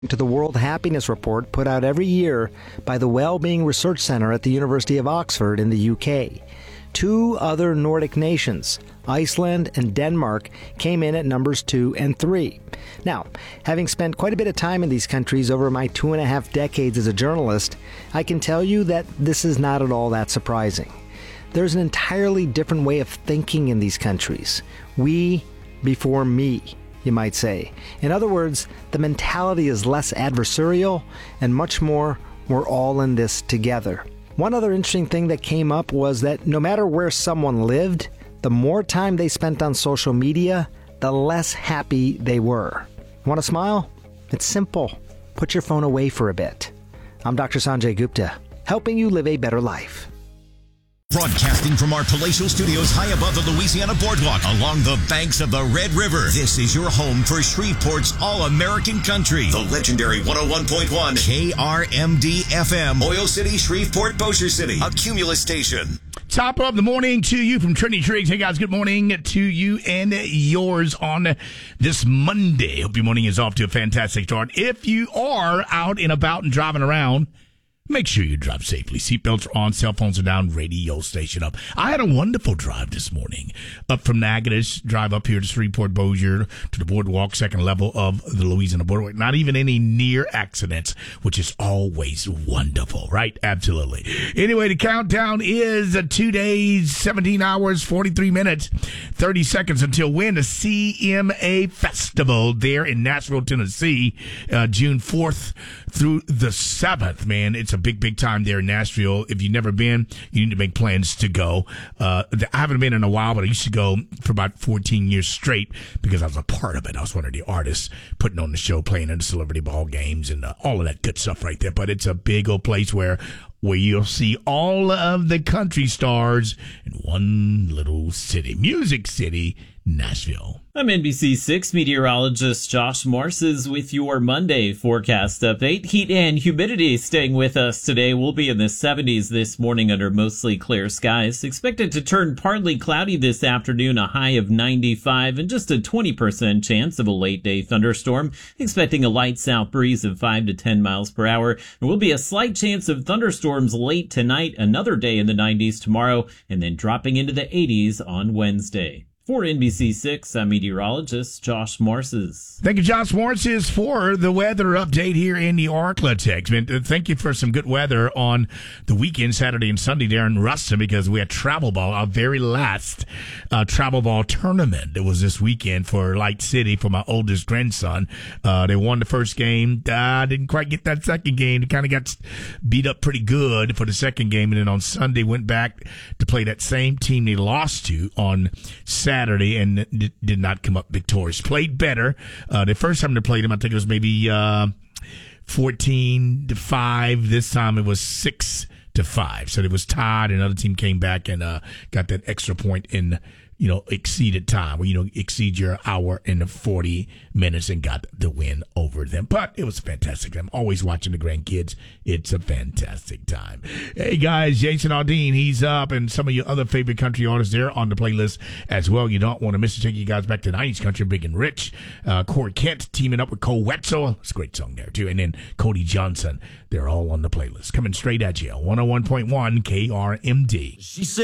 To the World Happiness Report put out every year by the Wellbeing Research Centre at the University of Oxford in the UK. Two other Nordic nations, Iceland and Denmark, came in at numbers 2 and 3. Now, having spent quite a bit of time in these countries over my 2.5 decades as a journalist, I can tell you that this is not at all that surprising. There's an entirely different way of thinking in these countries. We before me, you might say. In other words, the mentality is less adversarial and much more, we're all in this together. One other interesting thing that came up was that no matter where someone lived, the more time they spent on social media, the less happy they were. Want to smile? It's simple. Put your phone away for a bit. I'm Dr. Sanjay Gupta, helping you live a better life. Broadcasting from our palatial studios high above the Louisiana Boardwalk along the banks of the Red River. This is your home for Shreveport's All-American Country. The legendary 101.1 KRMD FM. Oil City, Shreveport, Bossier City. A Cumulus station. Top of the morning to you from Trinity Triggs. Hey, guys, good morning to you and yours on this Monday. Hope your morning is off to a fantastic start. If you are out and about and driving around, make sure you drive safely. Seatbelts are on, cell phones are down, radio station up. I had a wonderful drive this morning. Up from Natchitoches, drive up here to Shreveport, Bossier, to the boardwalk, second level of the Louisiana Boardwalk. Not even any near accidents, which is always wonderful, right? Absolutely. Anyway, the countdown is 2 days, 17 hours, 43 minutes, 30 seconds until when the CMA Festival there in Nashville, Tennessee, June 4th through the 7th, man. It's a big time there in Nashville. If you've never been, you need to make plans to go. I haven't been in a while, but I used to go for about 14 years straight because I was a part of it. I was one of the artists putting on the show, playing in the celebrity ball games and all of that good stuff right there. But it's a big old place where you'll see all of the country stars in one little city. Music City, Nashville. I'm NBC6 meteorologist Josh Morses with your Monday forecast update. Heat and humidity staying with us today. We'll be in the 70s this morning under mostly clear skies. Expected to turn partly cloudy this afternoon, a high of 95 and just a 20% chance of a late day thunderstorm. Expecting a light south breeze of 5 to 10 miles per hour. There will be a slight chance of thunderstorms late tonight, another day in the 90s tomorrow, and then dropping into the 80s on Wednesday. For NBC6, I'm meteorologist Josh Morses. Thank you, Josh Morses, for the weather update here in the Arklatex. Thank you for some good weather on the weekend, Saturday and Sunday there in Ruston, because we had travel ball, our very last travel ball tournament. It was this weekend for Light City for my oldest grandson. They won the first game. Didn't quite get that second game. They kind of got beat up pretty good for the second game, and then on Sunday went back to play that same team they lost to on Saturday and did not come up victorious. Played better. The first time they played him, I think it was maybe 14-5. This time it was 6-5. So it was tied. Another team came back and got that extra point in exceeded time, where exceed your hour and 40 minutes and got the win over them. But it was fantastic. I'm always watching the grandkids. It's a fantastic time. Hey guys, Jason Aldean, he's up, and some of your other favorite country artists there on the playlist as well. You don't want to miss it. Take you guys back to 90s country, Big and Rich. Corey Kent teaming up with Cole Wetzel. It's a great song there too. And then Cody Johnson. They're all on the playlist. Coming straight at you. 101.1 KRMD. She said